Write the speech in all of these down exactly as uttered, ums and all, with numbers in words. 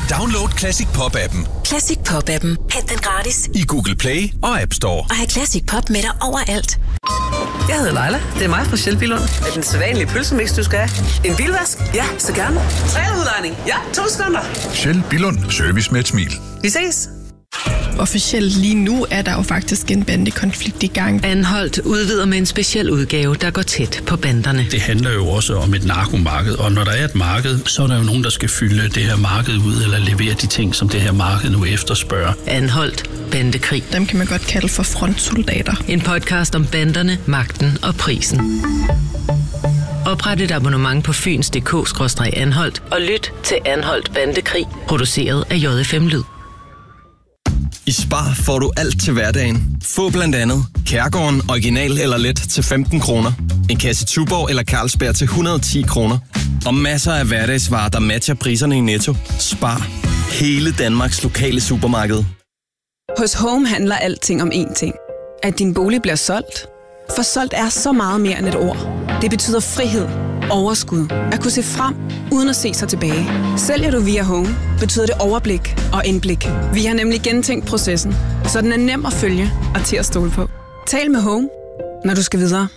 Download Classic Pop-appen. Classic Pop-appen. Hent den gratis I Google Play og App Store. Og have Classic Pop med dig overalt. Jeg hedder Leila. Det er mig fra Shell Billund. Er den sædvanlige pølsemix, du skal have? En bilvask? Ja, så gerne. Træludlejning? Ja, to sekunder. Shell Billund. Service med et smil. Vi ses. Officielt lige nu er der jo faktisk en bandekonflikt i gang. Anholdt udvider med en speciel udgave, der går tæt på banderne. Det handler jo også om et narkomarked, og når der er et marked, så er der jo nogen, der skal fylde det her marked ud, eller levere de ting, som det her marked nu efterspørger. Anholdt bandekrig. Dem kan man godt kalde for frontsoldater. En podcast om banderne, magten og prisen. Opret et abonnement på fyns punktum d k skråstreg anholdt og lyt til Anholdt Bandekrig, produceret af J F M Lyd. I Spar får du alt til hverdagen. Få blandt andet Kærgården original eller let til femten kroner. En kasse Tuborg eller Carlsberg til et hundrede og ti kroner. Og masser af hverdagsvarer, der matcher priserne i Netto. Spar. Hele Danmarks lokale supermarked. Hos Home handler alting om én ting. At din bolig bliver solgt. For solgt er så meget mere end et ord. Det betyder frihed, overskud, at kunne se frem, uden at se sig tilbage. Sælger du via Home, betyder det overblik og indblik. Vi har nemlig gentænkt processen, så den er nem at følge og til at stole på. Tal med Home, når du skal videre.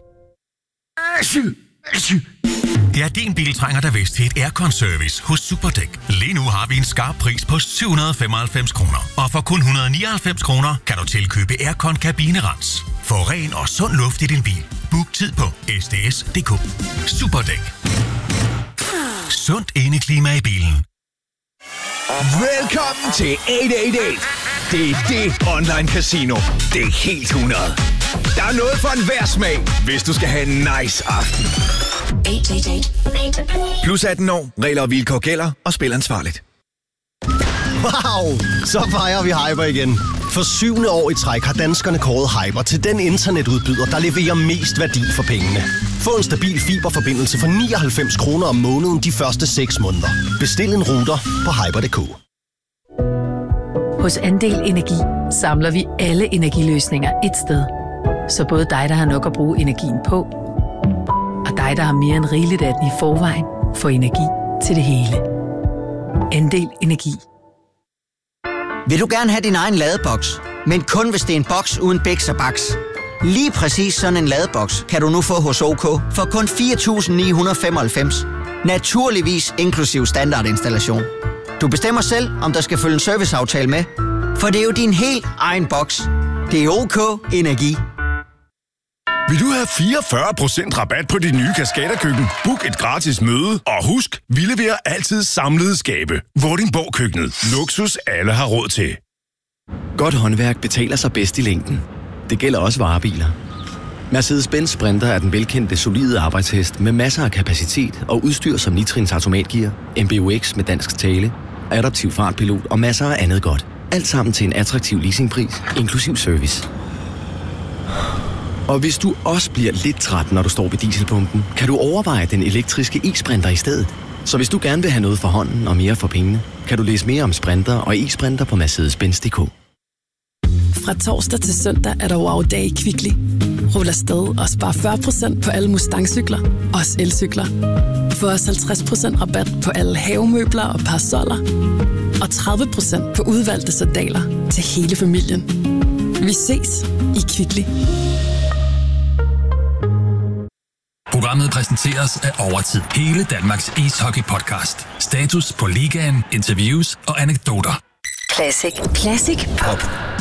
Ja, din bil trænger da vist til et aircon-service hos Superdæk. Lige nu har vi en skarp pris på syv hundrede og femoghalvfems kroner. Og for kun et hundrede og nioghalvfems kroner kan du tilkøbe aircon-kabinerens. Få ren og sund luft i din bil. Book tid på s d s punktum d k. Superdæk. Sundt indeklima i bilen. Velkommen til otte otte otte. Det er det online casino. Det er helt hundrede. Der er noget for enhver smag, hvis du skal have en nice aften. Plus atten år. Regler og vilkår gælder, og spil ansvarligt. Wow! Så fejrer vi Hyper igen. For syvende år i træk har danskerne kåret Hyper til den internetudbyder, der leverer mest værdi for pengene. Få en stabil fiberforbindelse for nioghalvfems kroner om måneden de første seks måneder. Bestil en router på hyper punktum d k. Hos Andel Energi samler vi alle energiløsninger et sted. Så både dig, der har nok at bruge energien på, og dig, der har mere end rigeligt af den i forvejen, får energi til det hele. Andel Energi. Vil du gerne have din egen ladeboks, men kun hvis det er en boks uden bæks og baks? Lige præcis sådan en ladeboks kan du nu få hos OK for kun fire tusind ni hundrede og femoghalvfems. Naturligvis inklusiv standardinstallation. Du bestemmer selv, om der skal følge en serviceaftale med, for det er jo din helt egen boks. Det er OK Energi. Vil du have fireogfyrre procent rabat på dit nye Kaskaderkøkken? Book et gratis møde, og husk, vi leverer altid samlede skabe. Vordingborg Køkkenet. Luksus alle har råd til. Godt håndværk betaler sig bedst i længden. Det gælder også varebiler. Mercedes-Benz Sprinter er den velkendte, solide arbejdshest med masser af kapacitet og udstyr som nitrins automatgear, M B U X med dansk tale, adaptiv fartpilot og masser af andet godt. Alt sammen til en attraktiv leasingpris, inklusiv service. Og hvis du også bliver lidt træt, når du står ved dieselpumpen, kan du overveje den elektriske e-sprinter i stedet. Så hvis du gerne vil have noget for hånden og mere for pengene, kan du læse mere om sprinter og e-sprinter på mercedes benz punktum d k. Fra torsdag til søndag er der wow-dag i Kvickly. Rul afsted og spar fyrre procent på alle Mustang-cykler, også elcykler. Få også halvtreds procent rabat på alle havemøbler og parasoller. Og tredive procent på udvalgte sandaler til hele familien. Vi ses i Kvickly. Programmet præsenteres af Overtid. Hele Danmarks ishockey-podcast. Status på ligaen, interviews og anekdoter. Classic. Classic Pop.